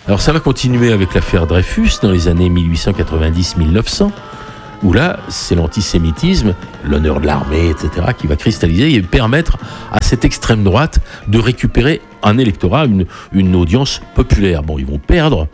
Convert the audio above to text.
Alors ça va continuer avec l'affaire Dreyfus dans les années 1890-1900, où là, c'est l'antisémitisme, l'honneur de l'armée, etc., qui va cristalliser et permettre à cette extrême droite de récupérer un électorat, une audience populaire. Bon, ils vont perdre